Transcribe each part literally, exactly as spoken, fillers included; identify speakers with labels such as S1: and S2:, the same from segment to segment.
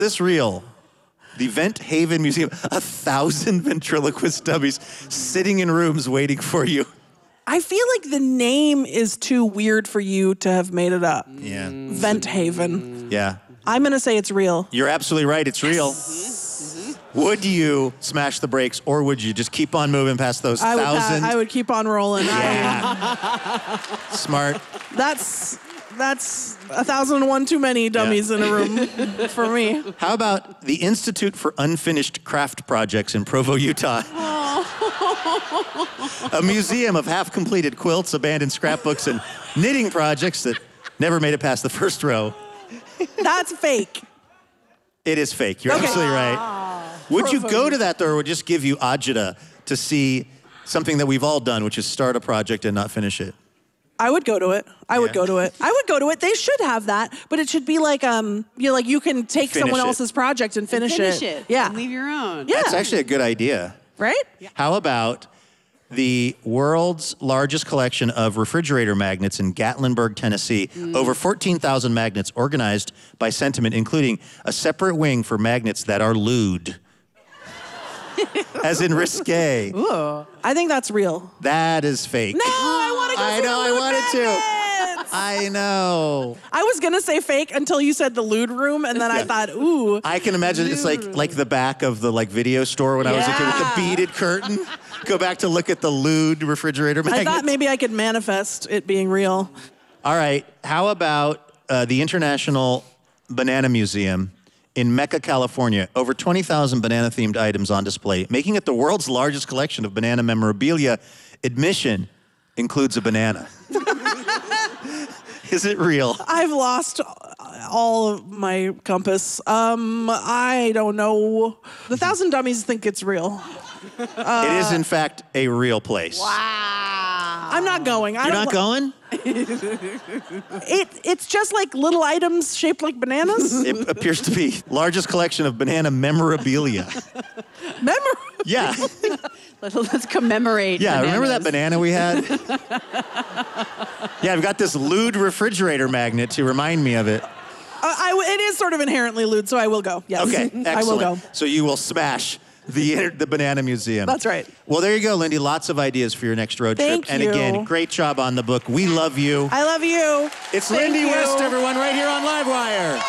S1: this real? The Vent Haven Museum, a thousand ventriloquist dummies sitting in rooms waiting for you.
S2: I feel like the name is too weird for you to have made it up.
S1: Yeah.
S2: Vent Haven.
S1: Yeah.
S2: I'm going to say it's real.
S1: You're absolutely right. It's real. Would you smash the brakes, or would you just keep on moving past those
S2: I would,
S1: thousand?
S2: I would keep on rolling.
S1: Yeah. Smart.
S2: That's that's a thousand and one too many dummies
S1: Yeah.
S2: in a room for me.
S1: How about the Institute for Unfinished Craft Projects in Provo, Utah? A museum of half-completed quilts, abandoned scrapbooks, and knitting projects that never made it past the first row.
S2: That's fake.
S1: It is fake. You're
S2: Okay.
S1: absolutely right. Would you go to that, though, or would just give you agita to see something that we've all done, which is start a project and not finish it?
S2: I would go to it. I would
S1: Yeah.
S2: go to it. I would go to it. They should have that, but it should be like um, you know, like you can take
S1: Finish
S2: someone
S1: it.
S2: else's project and finish,
S3: Finish it.
S2: Yeah.
S3: And leave your own.
S2: Yeah.
S1: That's actually a good idea.
S2: Right?
S1: How about the world's largest collection of refrigerator magnets in Gatlinburg, Tennessee?
S2: Mm.
S1: Over fourteen thousand magnets organized by sentiment, including a separate wing for magnets that are lewd. As in risque.
S2: Ooh. I think that's real.
S1: That is fake.
S2: No, I want to go
S1: I
S2: see
S1: know,
S2: the
S1: I
S2: lewd
S1: wanted to.
S2: magnets.
S1: I know.
S2: I was gonna say fake until you said the lewd room, and then I
S1: Yeah.
S2: thought, ooh.
S1: I can imagine it's like like the back of the like video store when I was a kid with the
S2: Yeah.
S1: beaded curtain. Go back to look at the lewd refrigerator
S2: I
S1: magnets.
S2: thought maybe I could manifest it being real.
S1: All right, how about uh, the International Banana Museum in Mecca, California? Over twenty thousand banana-themed items on display, making it the world's largest collection of banana memorabilia. Admission includes a banana. Is it real?
S2: I've lost all of my compass. Um, I don't know. The Thousand Dummies think it's real.
S1: It is, in fact, a real place.
S3: Wow.
S2: I'm not going. I
S1: You're
S2: don't
S1: not
S2: li-
S1: going?
S2: It, it's just like little items shaped like bananas.
S1: It appears to be largest collection of banana memorabilia.
S2: Remember?
S1: Yeah.
S3: Let's, let's commemorate.
S1: Yeah, remember that
S3: bananas.
S1: banana we had? Yeah, I've got this lewd refrigerator magnet to remind me of it.
S2: Uh, I, it is sort of inherently lewd, so I will go. Yes.
S1: Okay, excellent.
S2: I will go.
S1: So you will smash the inter- the Banana Museum.
S2: That's right.
S1: Well, there you go, Lindy. Lots of ideas for your next road
S2: Thank
S1: trip. And
S2: you.
S1: again, great job on the book. We love you.
S2: I love you.
S1: It's
S2: Thank
S1: Lindy
S2: you.
S1: West, everyone, right here on Livewire.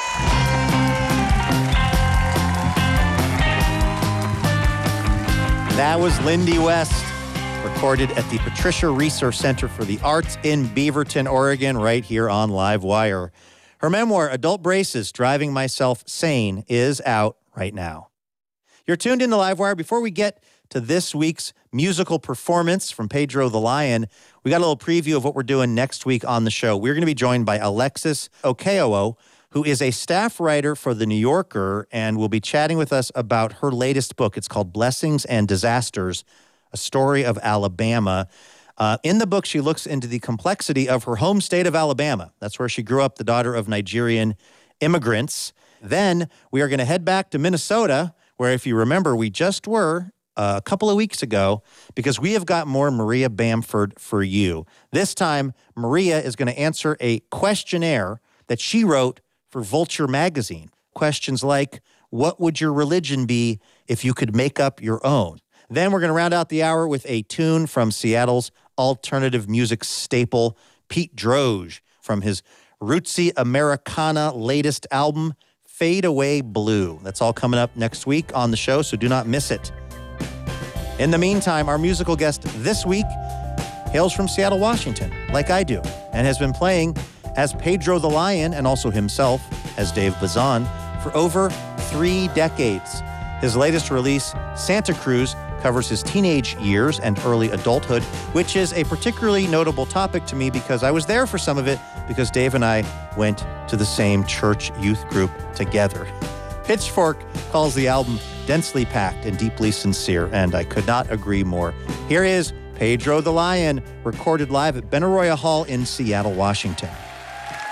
S1: That was Lindy West, recorded at the Patricia Research Center for the Arts in Beaverton, Oregon, right here on Livewire. Her memoir, Adult Braces, Driving Myself Sane, is out right now. You're tuned in to Livewire. Before we get to this week's musical performance from Pedro the Lion, we got a little preview of what we're doing next week on the show. We're going to be joined by Alexis Okeowo, who is a staff writer for The New Yorker, and will be chatting with us about her latest book. It's called Blessings and Disasters, A Story of Alabama. Uh, in the book, she looks into the complexity of her home state of Alabama. That's where she grew up, the daughter of Nigerian immigrants. Then we are going to head back to Minnesota, where, if you remember, we just were uh, a couple of weeks ago, because we have got more Maria Bamford for you. This time, Maria is going to answer a questionnaire that she wrote for Vulture magazine. Questions like, what would your religion be if you could make up your own? Then we're going to round out the hour with a tune from Seattle's alternative music staple, Pete Droge, from his rootsy Americana latest album, Fade Away Blue. That's all coming up next week on the show, so do not miss it. In the meantime, our musical guest this week hails from Seattle, Washington, like I do, and has been playing as Pedro the Lion, and also himself as Dave Bazan, for over three decades. His latest release, Santa Cruz, covers his teenage years and early adulthood, which is a particularly notable topic to me because I was there for some of it, because Dave and I went to the same church youth group together. Pitchfork calls the album densely packed and deeply sincere, and I could not agree more. Here is Pedro the Lion, recorded live at Benaroya Hall in Seattle, Washington.